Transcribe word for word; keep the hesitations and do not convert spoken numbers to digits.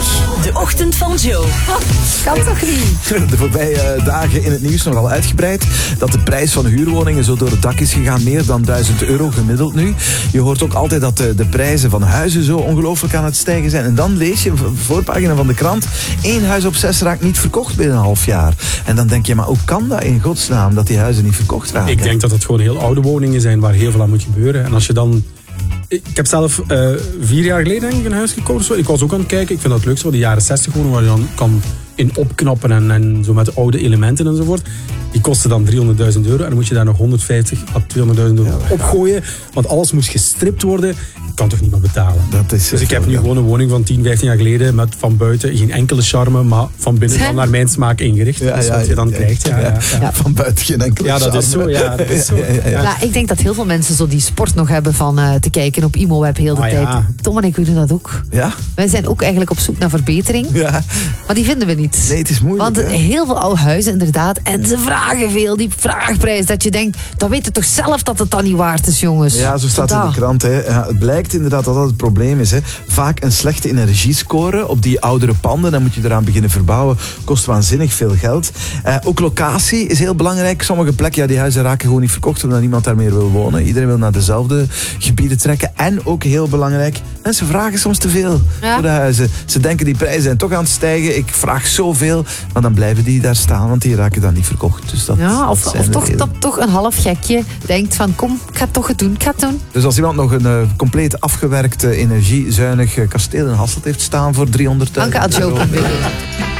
De ochtend van Joe. Oh, kan toch niet? De voorbije dagen in het nieuws nogal uitgebreid dat de prijs van huurwoningen zo door het dak is gegaan. Meer dan duizend euro gemiddeld nu. Je hoort ook altijd dat de, de prijzen van huizen zo ongelooflijk aan het stijgen zijn. En dan lees je, voorpagina van de krant, één huis op zes raakt niet verkocht binnen een half jaar. En dan denk je, maar hoe kan dat in godsnaam, dat die huizen niet verkocht raken? Ik denk dat het gewoon heel oude woningen zijn waar heel veel aan moet gebeuren. En als je dan... Ik heb zelf uh, vier jaar geleden denk ik een huis gekocht. Zo. Ik was ook aan het kijken. Ik vind dat het leukste van de jaren zestig woningen waar je dan kan in opknappen en, en zo met oude elementen enzovoort. Die kostte dan driehonderdduizend euro en dan moet je daar nog honderdvijftig à tweehonderdduizend euro ja, opgooien. Want alles moest gestript worden. Ik kan toch niet meer betalen. Dat is dus ik heb nu ja. gewoon een woning van tien, vijftien jaar geleden met van buiten geen enkele charme, maar van binnen dan naar mijn smaak ingericht. Ja, dus ja, wat je dan ja, krijgt. Ja, ja, ja. Ja, van buiten geen enkele ja, dat charme. is zo. Ja, dat is zo. Ja, ja, ja. Ja, ik denk dat heel veel mensen zo die sport nog hebben van uh, te kijken op ImoWeb heel de ah, tijd. Ja. Tom en ik doen dat ook. Ja? Wij zijn ook eigenlijk op zoek naar verbetering. Ja. Maar die vinden we niet. Nee, het is moeilijk. Want hè? heel veel oude huizen inderdaad. En ze vragen veel. Die vraagprijs dat je denkt, dan weet je toch zelf dat het dan niet waard is, jongens. Ja, zo staat het in de krant. Hè. Ja, het blijkt inderdaad dat dat het probleem is. Hè. Vaak een slechte energiescore op die oudere panden. Dan moet je eraan beginnen verbouwen. Kost waanzinnig veel geld. Uh, ook locatie is heel belangrijk. Sommige plekken, ja, die huizen raken gewoon niet verkocht omdat niemand daar meer wil wonen. Iedereen wil naar dezelfde gebieden trekken. En ook heel belangrijk, mensen vragen soms te veel ja. voor de huizen. Ze denken die prijzen zijn toch aan het stijgen. Ik vraag zoveel. Maar dan blijven die daar staan, want die raken dan niet verkocht. Dus dat, ja, of, dat of toch, toch, toch een half gekje denkt van kom, ik ga het toch doen, ik ga het doen. Dus als iemand nog een uh, compleet afgewerkt, uh, energiezuinig uh, kasteel in Hasselt heeft staan voor driehonderdduizend Dank aan Joe.